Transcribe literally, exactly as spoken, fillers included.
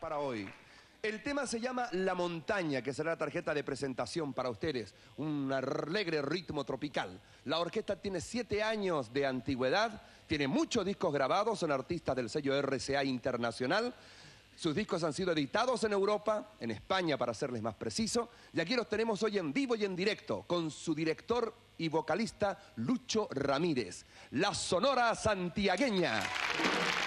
para hoy. El tema se llama La Montaña, que será la tarjeta de presentación para ustedes. Un alegre ritmo tropical. La orquesta tiene siete años de antigüedad, tiene muchos discos grabados, son artistas del sello R C A Internacional. Sus discos han sido editados en Europa, en España para serles más preciso, y aquí los tenemos hoy en vivo y en directo, con su director y vocalista Lucho Ramírez, la Sonora Santiagueña.